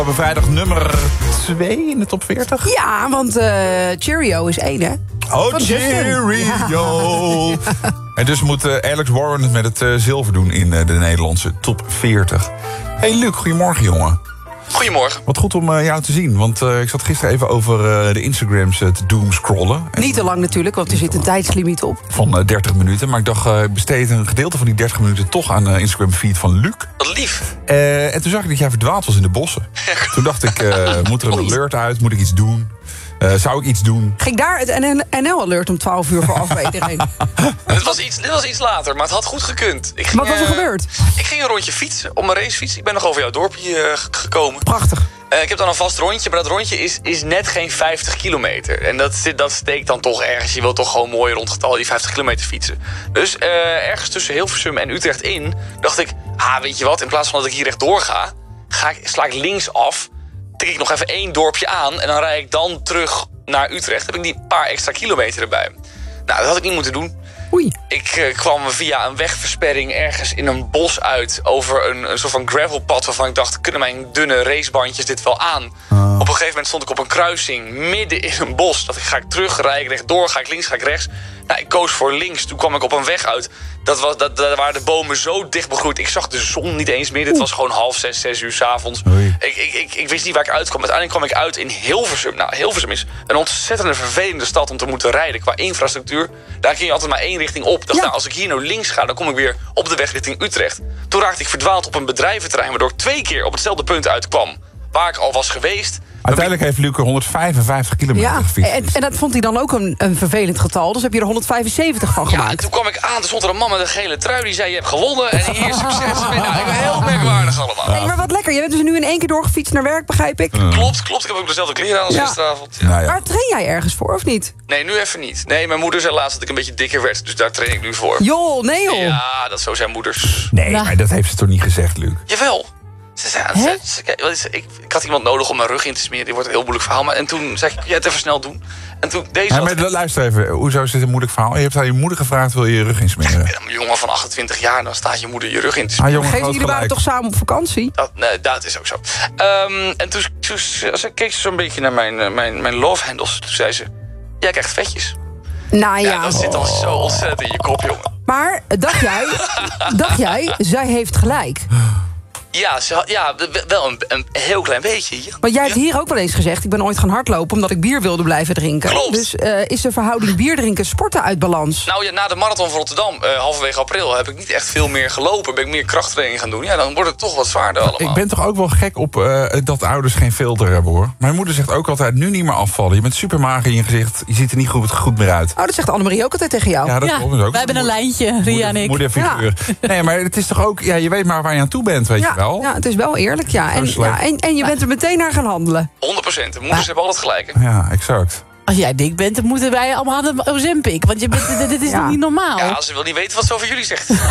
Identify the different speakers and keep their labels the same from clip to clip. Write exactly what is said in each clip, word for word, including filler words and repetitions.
Speaker 1: Op vrijdag nummer twee in de top veertig.
Speaker 2: Ja, want uh, Cheerio is één, hè?
Speaker 1: Oh,
Speaker 2: Van
Speaker 1: Cheerio!
Speaker 2: Ja.
Speaker 1: En dus moet uh, Alex Warren het met het uh, zilver doen in uh, de Nederlandse top veertig. Hey Luc, goedemorgen jongen.
Speaker 3: Goedemorgen.
Speaker 1: Wat goed om uh, jou te zien, want uh, ik zat gisteren even over uh, de Instagrams uh, te doomscrollen.
Speaker 2: Niet te lang natuurlijk, want er zit een tijdslimiet op.
Speaker 1: Van uh, dertig minuten, maar ik dacht, uh, ik besteed een gedeelte van die dertig minuten toch aan de uh, Instagram-feed van Luc.
Speaker 3: Wat lief.
Speaker 1: Uh, en toen zag ik dat jij verdwaald was in de bossen. Toen dacht ik, uh, moet er een alert uit, moet ik iets doen? Uh, zou ik iets doen?
Speaker 2: Ging daar het N L-alert om twaalf uur voor af bij iedereen?
Speaker 3: dit, was iets, dit was iets later, maar het had goed gekund. Ik ging,
Speaker 2: Wat was er
Speaker 3: uh,
Speaker 2: gebeurd?
Speaker 3: Ik ging een rondje fietsen op mijn racefiets. Ik ben nog over jouw dorpje uh, gekomen.
Speaker 2: Prachtig.
Speaker 3: Uh, ik heb dan een vast rondje, maar dat rondje is, is net geen vijftig kilometer. En dat, dat steekt dan toch ergens. Je wilt toch gewoon mooi rondgetal die vijftig kilometer fietsen. Dus uh, ergens tussen Hilversum en Utrecht in dacht ik... ah, weet je wat, in plaats van dat ik hier rechtdoor ga... ga ik, sla ik links af, tik ik nog even één dorpje aan... en dan rijd ik dan terug naar Utrecht. Dan heb ik die paar extra kilometer erbij. Nou, dat had ik niet moeten doen.
Speaker 2: Oei.
Speaker 3: Ik uh, kwam via een wegversperring ergens in een bos uit... over een, een soort van gravelpad waarvan ik dacht... kunnen mijn dunne racebandjes dit wel aan? Oh. Op een gegeven moment stond ik op een kruising midden in een bos. Dat ik, ga ik terug, rijd ik rechtdoor, ga ik links, ga ik rechts. Nou, ik koos voor links. Toen kwam ik op een weg uit. Dat was, dat, dat waren de bomen zo dicht begroeid. Ik zag de zon niet eens meer. Het was gewoon half zes, zes uur 's avonds. Ik, ik, ik, ik wist niet waar ik uitkwam. Uiteindelijk kwam ik uit in Hilversum. Nou, Hilversum is een ontzettende vervelende stad om te moeten rijden. Qua infrastructuur. Daar kun je altijd maar één richting op. Dacht,
Speaker 2: Ja.
Speaker 3: nou, als ik hier nou links ga, dan kom ik weer op de weg richting Utrecht. Toen raakte ik verdwaald op een bedrijventerrein... waardoor ik twee keer op hetzelfde punt uitkwam. Waar ik al was geweest.
Speaker 1: Uiteindelijk heeft Luc er honderdvijfenvijftig kilometer
Speaker 2: Ja,
Speaker 1: gefietst.
Speaker 2: en, en dat vond hij dan ook een, een vervelend getal. Dus heb je er honderdvijfenzeventig van
Speaker 3: Ja, en
Speaker 2: gemaakt.
Speaker 3: toen kwam ik aan, toen stond er een man met een gele trui... die zei, je hebt gewonnen en hier succes. Nou, ik ben heel merkwaardig allemaal.
Speaker 2: Nee, maar wat lekker. Je bent dus nu in één keer doorgefietst naar werk, begrijp ik.
Speaker 3: Klopt, klopt. Ik heb ook dezelfde kleren aan als
Speaker 2: Ja.
Speaker 3: gisteravond. Ja.
Speaker 1: Nou ja.
Speaker 2: Maar train jij ergens voor, of niet?
Speaker 3: Nee, nu even niet. Nee, mijn moeder zei laatst dat ik een beetje dikker werd. Dus daar train ik nu voor.
Speaker 2: Joh, nee joh.
Speaker 3: Ja, dat zo zijn moeders.
Speaker 1: Nee,
Speaker 4: Nou.
Speaker 1: maar dat heeft ze toch niet gezegd, Luc?
Speaker 3: Jawel. Ze zei, ze, ze, kijk, wat is- ik, ik had iemand nodig om mijn rug in te smeren. Die wordt een heel moeilijk verhaal. Maar, en toen zei ik, kun jij het even snel doen? En toen deze...
Speaker 1: Ja,
Speaker 3: had
Speaker 1: maar
Speaker 3: ik-
Speaker 1: luister even, hoezo is dit een moeilijk verhaal? Je hebt aan je moeder gevraagd, wil je je rug insmeren?
Speaker 3: Ik ben een jongen van achtentwintig jaar, dan staat je moeder je rug in te smeren.
Speaker 1: Ah, jongen,
Speaker 2: Geef,
Speaker 1: groot
Speaker 2: jullie waren
Speaker 1: gelijk.
Speaker 2: toch samen op vakantie?
Speaker 3: Dat, nee, dat is ook zo. Ehm, en toen, toen ze keek ze zo'n beetje naar mijn, eh, mijn, mijn love handles. Toen zei ze, jij krijgt vetjes.
Speaker 2: Nou ja.
Speaker 3: Ja, dat zit al zo ontzettend in je kop, jongen.
Speaker 2: Maar dacht jij, dacht jij, zij heeft gelijk.
Speaker 3: Ja, ze had, ja wel een, een heel klein beetje. Ja.
Speaker 2: Want jij hebt
Speaker 3: Ja.
Speaker 2: hier ook wel eens gezegd... ik ben ooit gaan hardlopen omdat ik bier wilde blijven drinken.
Speaker 3: Klopt.
Speaker 2: Dus uh, is de verhouding bier drinken sporten uit balans?
Speaker 3: Nou ja, na de marathon van Rotterdam, uh, halverwege april... heb ik niet echt veel meer gelopen. Ben ik meer krachttraining gaan doen. Ja, dan wordt het toch wat zwaarder allemaal.
Speaker 1: Ik ben toch ook wel gek op uh, dat ouders geen filter hebben, hoor. Mijn moeder zegt ook altijd, nu niet meer afvallen. Je bent super mager in je gezicht, je ziet er niet goed, goed meer uit.
Speaker 2: Oh, dat zegt Annemarie ook altijd tegen jou.
Speaker 1: Ja, dat
Speaker 4: Ja,
Speaker 1: klopt. Dat is ook
Speaker 4: wij hebben een lijntje, Ria en ik.
Speaker 1: Moederfiguur. Nee, maar het is toch ook, ja, je weet maar waar je aan toe bent, weet
Speaker 2: ja,
Speaker 1: je wel.
Speaker 2: ja, het is wel eerlijk, ja. En,
Speaker 1: slecht.
Speaker 2: ja, en, en je bent er meteen naar gaan handelen.
Speaker 3: honderd procent. De moeders hebben altijd gelijk. Hè?
Speaker 1: Ja, exact.
Speaker 4: Als jij dik bent, dan moeten wij allemaal aan de Ozempic. Want je bent, dit- dit is
Speaker 2: Ja.
Speaker 4: nog niet normaal.
Speaker 3: Ja, ze wil niet weten wat ze over jullie zegt.
Speaker 1: Ja,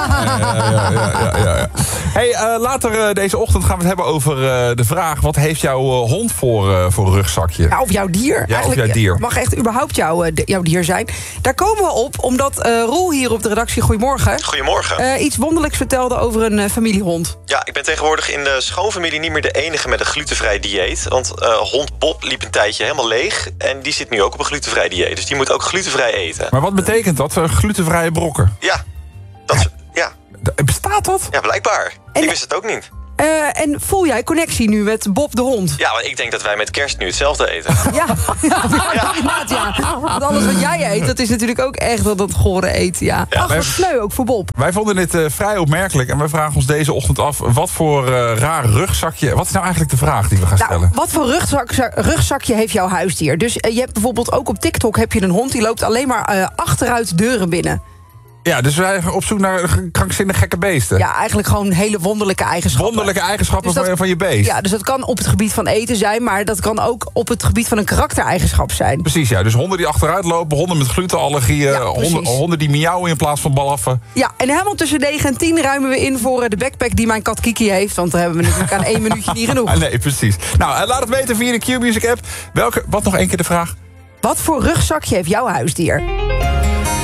Speaker 1: ja, ja, ja, ja. Hey, uh, later uh, deze ochtend gaan we het hebben over uh, de vraag... wat heeft jouw uh, hond voor, uh, voor een rugzakje?
Speaker 2: Ja, of jouw dier.
Speaker 1: Ja, of jouw dier.
Speaker 2: Het mag echt überhaupt jouw, uh, jouw dier zijn. Daar komen we op, omdat uh, Roel hier op de redactie... Goedemorgen.
Speaker 5: Goedemorgen.
Speaker 2: Uh, iets wonderlijks vertelde over een uh, familiehond.
Speaker 5: Ja, ik ben tegenwoordig in de schoonfamilie niet meer de enige met een glutenvrij dieet. Want uh, hond Bob liep een tijdje helemaal leeg. En die zit nu ook op een glutenvrij dieet. Dus die moet ook glutenvrij eten.
Speaker 1: Maar wat betekent dat? Uh, glutenvrije brokken?
Speaker 5: Ja, dat is, ja,
Speaker 1: D- Bestaat dat?
Speaker 5: ja, blijkbaar.
Speaker 2: En-
Speaker 5: Ik wist het ook niet.
Speaker 2: Uh, en voel jij connectie nu met Bob de hond?
Speaker 5: Ja, maar ik denk dat wij met kerst nu hetzelfde eten.
Speaker 2: Ja, ja, ja, inderdaad, ja. Want alles wat jij eet, dat is natuurlijk ook echt dat het gore eten, ja. Ach, wat sneu ook voor Bob.
Speaker 1: Wij vonden dit uh, vrij opmerkelijk en wij vragen ons deze ochtend af... wat voor uh, raar rugzakje... Wat is nou eigenlijk de vraag die we gaan
Speaker 2: Nou,
Speaker 1: stellen?
Speaker 2: wat voor rugzak, rugzakje heeft jouw huisdier? Dus uh, je hebt bijvoorbeeld ook op TikTok heb je een hond... die loopt alleen maar uh, achteruit deuren binnen.
Speaker 1: Ja, dus wij gaan op zoek naar krankzinnige gekke beesten.
Speaker 2: Ja, eigenlijk gewoon hele wonderlijke eigenschappen.
Speaker 1: Wonderlijke eigenschappen
Speaker 2: Dus dat-
Speaker 1: van, van je beest.
Speaker 2: Ja, dus dat kan op het gebied van eten zijn... maar dat kan ook op het gebied van een karaktereigenschap zijn.
Speaker 1: Precies, ja. Dus honden die achteruit lopen, honden met glutenallergieën...
Speaker 2: Ja, precies.
Speaker 1: honden, honden die miauwen in plaats van blaffen.
Speaker 2: Ja, en helemaal tussen negen en tien ruimen we in voor uh, de backpack die mijn kat Kiki heeft. Want daar hebben we natuurlijk aan één minuutje niet genoeg.
Speaker 1: Ah, nee, precies. Nou, uh, laat het weten via de Q-Music app. Welke, wat nog één keer de vraag?
Speaker 2: Wat voor rugzakje heeft jouw huisdier?